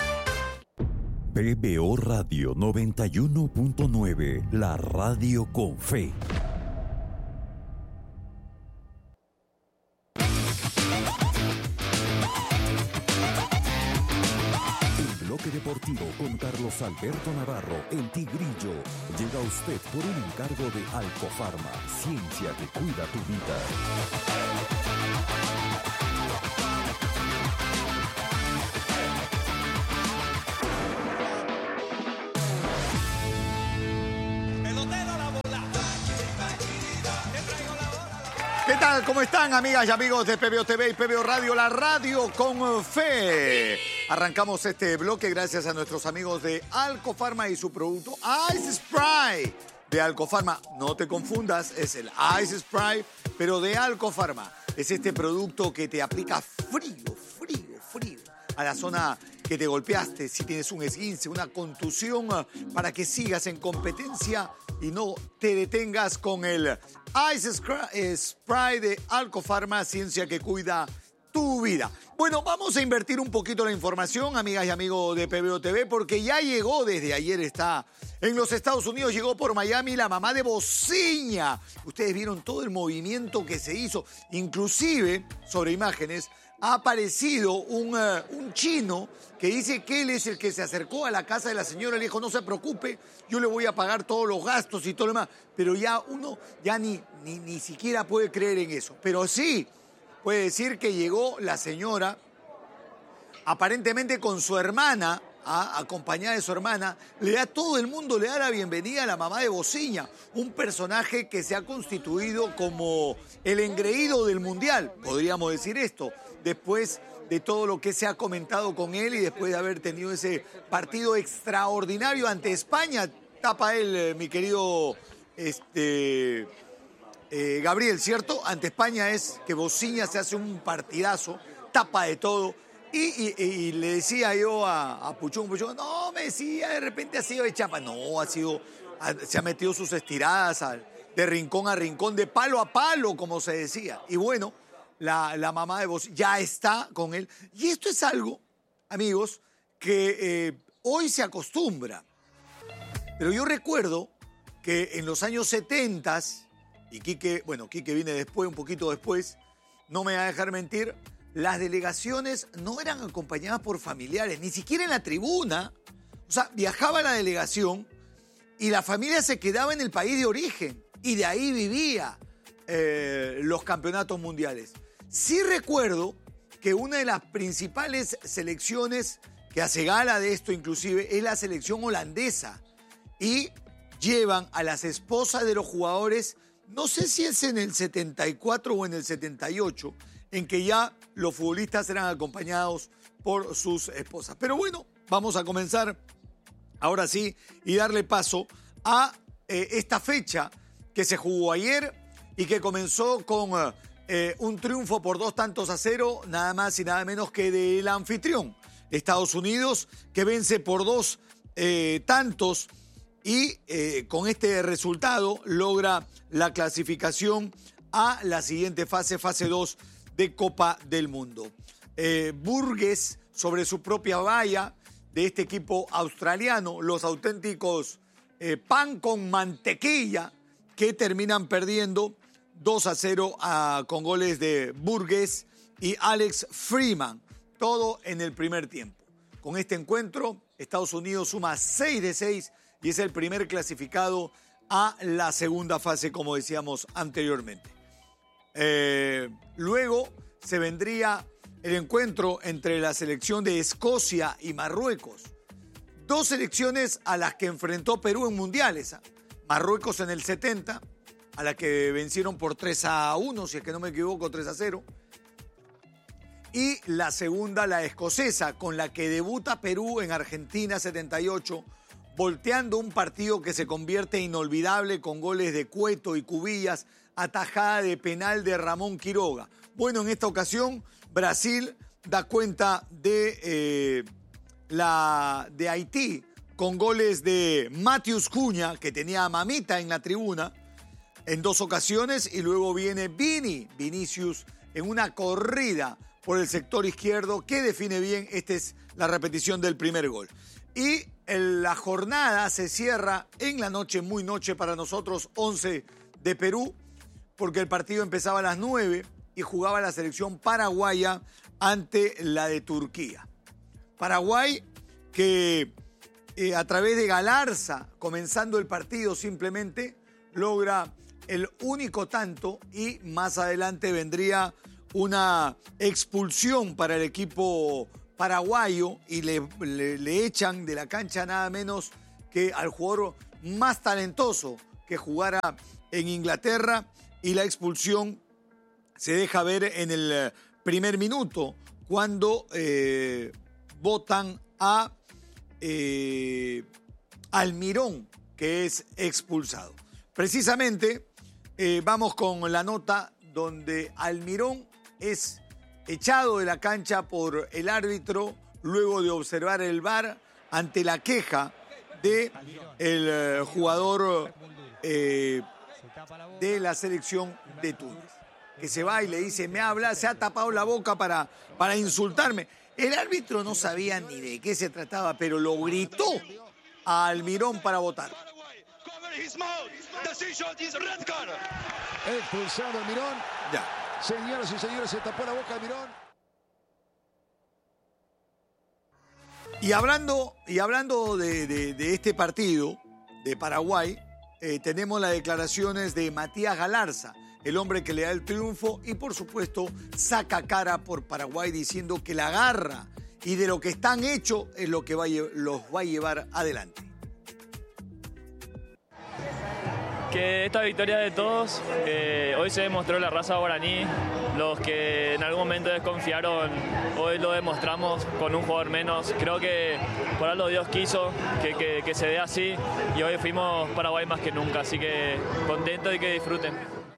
PBO Radio 91.9, la radio con fe. Bloque Deportivo con Carlos Alberto Navarro, el Tigrillo. Llega a usted por un encargo de Alcofarma, ciencia que cuida tu vida. ¿Qué tal? ¿Cómo están, amigas y amigos de PBO TV y PBO Radio, la radio con fe? Arrancamos este bloque gracias a nuestros amigos de Alcofarma y su producto Ice Spray de Alcofarma. No te confundas, es el Ice Spray, pero de Alcofarma. Es este producto que te aplica frío a la zona que te golpeaste, si tienes un esguince, una contusión, para que sigas en competencia y no te detengas con el Ice Spray de Alcofarma, ciencia que cuida tu vida. Bueno, vamos a invertir un poquito la información, amigas y amigos de PBO TV, porque ya llegó desde ayer, está en los Estados Unidos, llegó por Miami la mamá de Bociña. Ustedes vieron todo el movimiento que se hizo, inclusive sobre imágenes ha aparecido un chino que dice que él es el que se acercó a la casa de la señora y le dijo, no se preocupe, yo le voy a pagar todos los gastos y todo lo demás. Pero ya uno ya ni siquiera puede creer en eso. Pero sí puede decir que llegó la señora, aparentemente con su hermana, acompañada de su hermana, todo el mundo le da la bienvenida a la mamá de Bociña, un personaje que se ha constituido como el engreído del Mundial, podríamos decir esto, después de todo lo que se ha comentado con él y después de haber tenido ese partido extraordinario ante España. Tapa él, mi querido Gabriel, ¿cierto? Ante España es que Bociña se hace un partidazo, tapa de todo. Y le decía yo a Puchón, no, me decía, de repente ha sido de chapa. No, se ha metido sus estiradas de rincón a rincón, de palo a palo, como se decía. Y bueno, la mamá de Bociña ya está con él. Y esto es algo, amigos, que hoy se acostumbra. Pero yo recuerdo que en los años 70, y Quique viene después, un poquito después, no me va a dejar mentir, las delegaciones no eran acompañadas por familiares, ni siquiera en la tribuna. O sea, viajaba la delegación y la familia se quedaba en el país de origen y de ahí vivía los campeonatos mundiales. Sí recuerdo que una de las principales selecciones que hace gala de esto inclusive es la selección holandesa y llevan a las esposas de los jugadores, no sé si es en el 74 o en el 78, en que ya los futbolistas eran acompañados por sus esposas. Pero bueno, vamos a comenzar ahora sí y darle paso a esta fecha que se jugó ayer y que comenzó con un triunfo por 2-0, nada más y nada menos que del anfitrión, Estados Unidos, que vence por 2 tantos y con este resultado logra la clasificación a la siguiente fase 2 de Copa del Mundo. Burgess sobre su propia valla de este equipo australiano, los auténticos pan con mantequilla, que terminan perdiendo 2-0 con goles de Burgess y Alex Freeman, todo en el primer tiempo. Con este encuentro, Estados Unidos suma 6 de 6 y es el primer clasificado a la segunda fase, como decíamos anteriormente. Luego se vendría el encuentro entre la selección de Escocia y Marruecos. Dos selecciones a las que enfrentó Perú en mundiales. Marruecos en el 70, a la que vencieron por 3-1, si es que no me equivoco, 3-0. Y la segunda, la escocesa, con la que debuta Perú en Argentina 78, volteando un partido que se convierte inolvidable con goles de Cueto y Cubillas, atajada de penal de Ramón Quiroga. Bueno, en esta ocasión Brasil da cuenta de Haití con goles de Matheus Cunha, que tenía a Mamita en la tribuna en 2 ocasiones, y luego viene Vinicius en una corrida por el sector izquierdo que define bien. Esta es la repetición del primer gol. Y la jornada se cierra en la noche, muy noche para nosotros, 11 de Perú, porque el partido empezaba a las 9 y jugaba la selección paraguaya ante la de Turquía. Paraguay que a través de Galarza, comenzando el partido simplemente, logra el único tanto y más adelante vendría una expulsión para el equipo paraguayo y le echan de la cancha nada menos que al jugador más talentoso que jugara en Inglaterra, y la expulsión se deja ver en el primer minuto cuando votan a Almirón, que es expulsado. Precisamente vamos con la nota donde Almirón es echado de la cancha por el árbitro luego de observar el VAR ante la queja del jugador de la selección de Túnez, que se va y le dice, se ha tapado la boca para insultarme. El árbitro no sabía ni de qué se trataba, pero lo gritó a Almirón para votar. Expulsado Almirón. Ya. Señoras y señores, se tapó la boca Almirón. Y hablando de este partido de Paraguay, tenemos las declaraciones de Matías Galarza, el hombre que le da el triunfo y por supuesto saca cara por Paraguay diciendo que la garra y de lo que están hechos es lo que los va a llevar adelante. Que esta victoria de todos, hoy se demostró la raza guaraní, los que en algún momento desconfiaron, hoy lo demostramos con un jugador menos. Creo que por algo Dios quiso que se dé así y hoy fuimos Paraguay más que nunca, así que contento y que disfruten.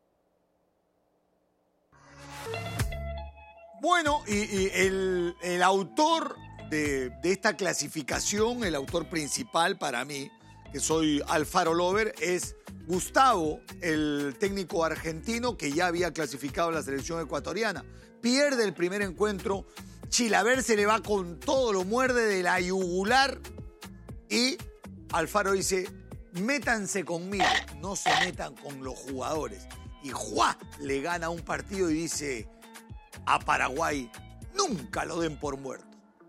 Bueno, y el autor de esta clasificación, el autor principal para mí, que soy Alfaro Lover, es Gustavo, el técnico argentino que ya había clasificado a la selección ecuatoriana. Pierde el primer encuentro, Chilaver se le va con todo, lo muerde de la yugular y Alfaro dice, métanse conmigo, no se metan con los jugadores. Y ¡juá! Le gana un partido y dice, a Paraguay nunca lo den por muerto.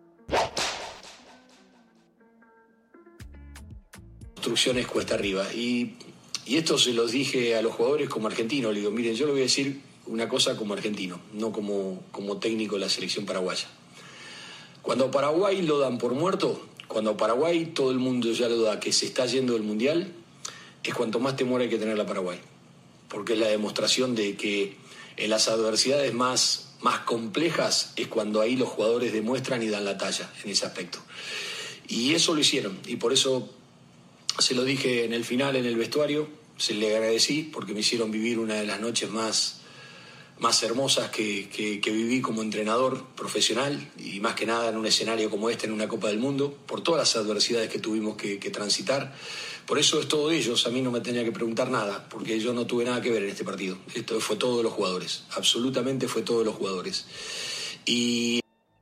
Construcciones cuesta arriba y esto se los dije a los jugadores como argentino. Le digo, miren, yo le voy a decir una cosa como argentino, no como técnico de la selección paraguaya. Cuando a Paraguay lo dan por muerto, cuando a Paraguay todo el mundo ya lo da que se está yendo del Mundial, es cuanto más temor hay que tener a Paraguay. Porque es la demostración de que en las adversidades más complejas es cuando ahí los jugadores demuestran y dan la talla en ese aspecto. Y eso lo hicieron y por eso se lo dije en el final, en el vestuario, se le agradecí porque me hicieron vivir una de las noches más hermosas que viví como entrenador profesional y más que nada en un escenario como este, en una Copa del Mundo, por todas las adversidades que tuvimos que transitar. Por eso es todo de ellos, a mí no me tenía que preguntar nada, porque yo no tuve nada que ver en este partido. Esto fue todo de los jugadores, absolutamente fue todo de los jugadores. Y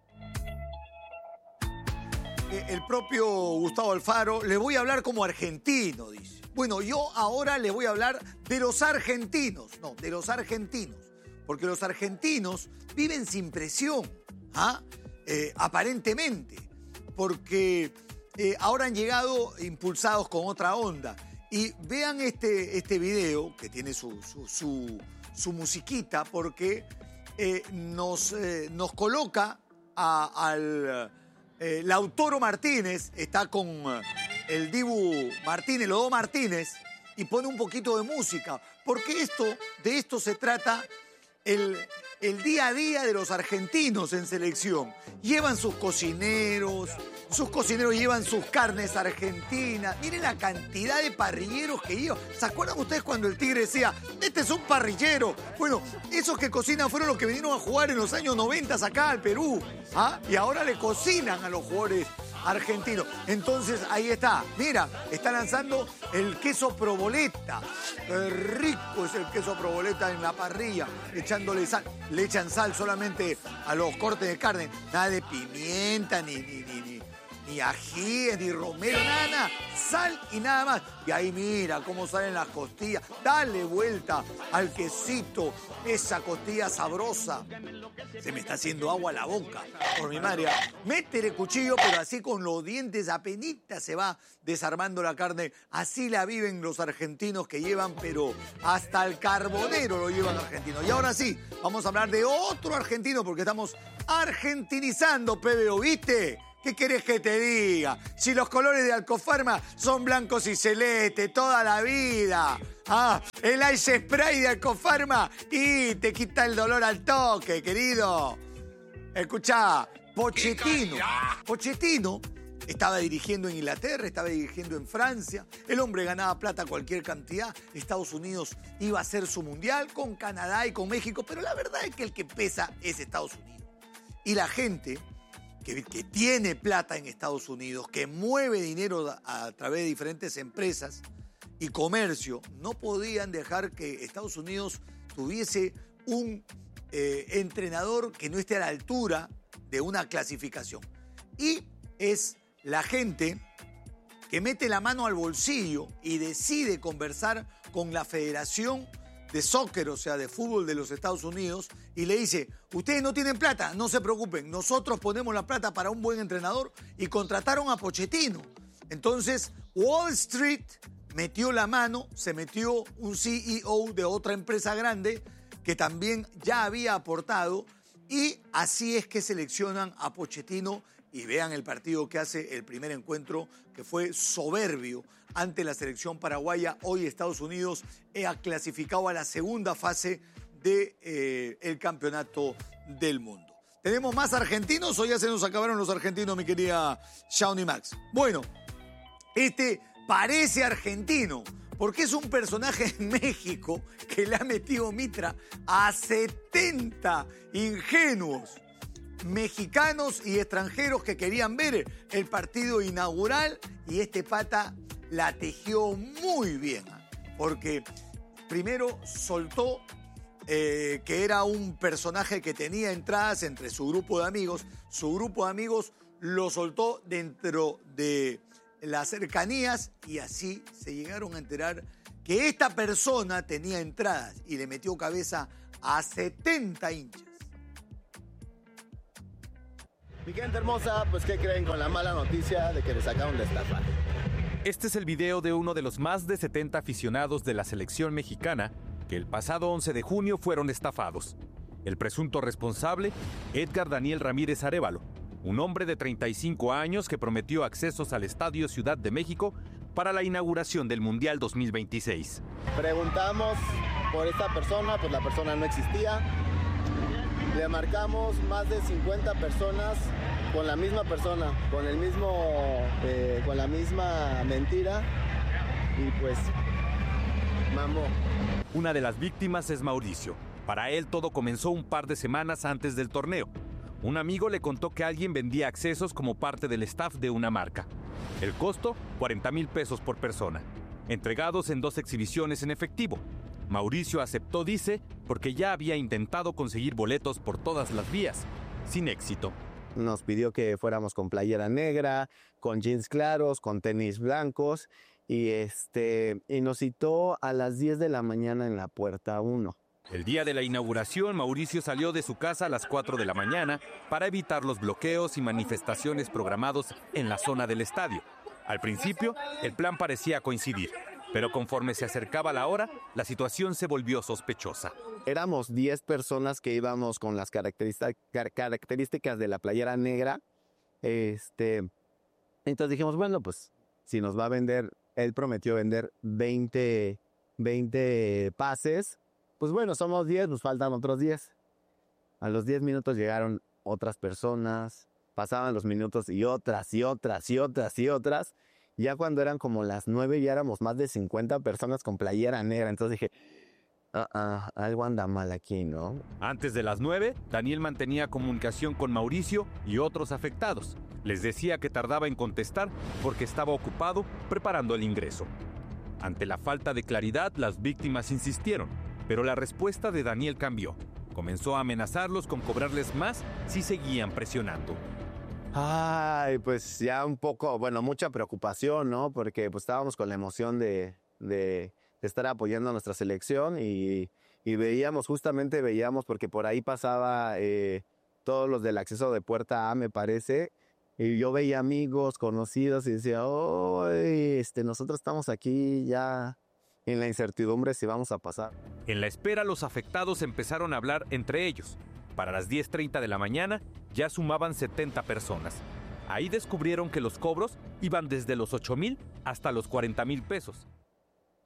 el propio Gustavo Alfaro, le voy a hablar como argentino, dice. Bueno, yo ahora le voy a hablar de los argentinos, porque los argentinos viven sin presión, aparentemente, porque ahora han llegado impulsados con otra onda. Y vean este video, que tiene su musiquita, porque nos coloca al Lautaro Martínez, está con el Dibu Martínez, los dos Martínez, y pone un poquito de música, porque de esto se trata el día a día de los argentinos en selección. Llevan sus cocineros llevan sus carnes argentinas. Miren la cantidad de parrilleros que llevan. ¿Se acuerdan ustedes cuando el Tigre decía, este es un parrillero? Bueno, esos que cocinan fueron los que vinieron a jugar en los años 90 acá al Perú. Y ahora le cocinan a los jugadores argentinos. Entonces, ahí está. Mira, está lanzando el queso provoleta. Qué rico es el queso provoleta en la parrilla, echándole sal. Le echan sal solamente a los cortes de carne. Nada de pimienta, ni ají, ni romero, nada. Sal y nada más. Y ahí mira cómo salen las costillas. Dale vuelta al quesito. Esa costilla sabrosa. Se me está haciendo agua a la boca por mi madre. Métele cuchillo, pero así con los dientes apenitas se va desarmando la carne. Así la viven los argentinos que llevan, pero hasta el carbonero lo llevan argentinos. Y ahora sí, vamos a hablar de otro argentino porque estamos argentinizando, PBO, ¿viste? ¿Qué querés que te diga? Si los colores de Alcofarma son blancos y celestes toda la vida. El Ice Spray de Alcofarma y te quita el dolor al toque, querido. Escuchá, Pochettino estaba dirigiendo en Inglaterra, estaba dirigiendo en Francia. El hombre ganaba plata cualquier cantidad. Estados Unidos iba a hacer su mundial con Canadá y con México, pero la verdad es que el que pesa es Estados Unidos. Y la gente que tiene plata en Estados Unidos, que mueve dinero a través de diferentes empresas y comercio, no podían dejar que Estados Unidos tuviese un entrenador que no esté a la altura de una clasificación. Y es la gente que mete la mano al bolsillo y decide conversar con la Federación de Soccer, o sea, de fútbol de los Estados Unidos, y le dice, ustedes no tienen plata, no se preocupen, nosotros ponemos la plata para un buen entrenador, y contrataron a Pochettino. Entonces, Wall Street metió la mano, se metió un CEO de otra empresa grande que también ya había aportado, y así es que seleccionan a Pochettino. Y vean el partido que hace el primer encuentro, que fue soberbio ante la selección paraguaya. Hoy Estados Unidos ha clasificado a la segunda fase del campeonato del mundo. ¿Tenemos más argentinos o ya se nos acabaron los argentinos, mi querida Shawnee Max? Bueno, este parece argentino, porque es un personaje en México que le ha metido mitra a 70 ingenuos mexicanos y extranjeros que querían ver el partido inaugural, y este pata la tejió muy bien, porque primero soltó que era un personaje que tenía entradas entre su grupo de amigos. Su grupo de amigos lo soltó dentro de las cercanías, y así se llegaron a enterar que esta persona tenía entradas y le metió cabeza a 70 hinchas. Mi gente hermosa, pues ¿qué creen con la mala noticia de que les acaban de estafar? Este es el video de uno de los más de 70 aficionados de la selección mexicana que el pasado 11 de junio fueron estafados. El presunto responsable, Edgar Daniel Ramírez Arévalo, un hombre de 35 años que prometió accesos al Estadio Ciudad de México para la inauguración del Mundial 2026. Preguntamos por esta persona, pues la persona no existía. Le marcamos más de 50 personas con la misma persona, con la misma mentira, y pues mamó. Una de las víctimas es Mauricio. Para él todo comenzó un par de semanas antes del torneo. Un amigo le contó que alguien vendía accesos como parte del staff de una marca. El costo, 40,000 pesos por persona, entregados en 2 exhibiciones en efectivo. Mauricio aceptó, dice, porque ya había intentado conseguir boletos por todas las vías, sin éxito. Nos pidió que fuéramos con playera negra, con jeans claros, con tenis blancos, y nos citó a las 10 de la mañana en la puerta 1. El día de la inauguración, Mauricio salió de su casa a las 4 de la mañana para evitar los bloqueos y manifestaciones programados en la zona del estadio. Al principio, el plan parecía coincidir, pero conforme se acercaba la hora, la situación se volvió sospechosa. Éramos 10 personas que íbamos con las características de la playera negra. Entonces dijimos, bueno, pues si nos va a vender, él prometió vender 20 pases, pues bueno, somos 10, nos faltan otros 10. A los 10 minutos llegaron otras personas, pasaban los minutos y otras. Ya cuando eran como las 9 ya éramos más de 50 personas con playera negra. Entonces dije, algo anda mal aquí, ¿no? Antes de las 9, Daniel mantenía comunicación con Mauricio y otros afectados. Les decía que tardaba en contestar porque estaba ocupado preparando el ingreso. Ante la falta de claridad, las víctimas insistieron, pero la respuesta de Daniel cambió. Comenzó a amenazarlos con cobrarles más si seguían presionando. Ay, pues ya un poco, bueno, mucha preocupación, ¿no? Porque pues estábamos con la emoción de estar apoyando a nuestra selección y veíamos, porque por ahí pasaba todos los del acceso de puerta A, me parece, y yo veía amigos, conocidos, y decía, nosotros estamos aquí ya en la incertidumbre si vamos a pasar. En la espera, los afectados empezaron a hablar entre ellos. Para las 10:30 de la mañana ya sumaban 70 personas. Ahí descubrieron que los cobros iban desde los 8,000 hasta los 40,000 pesos.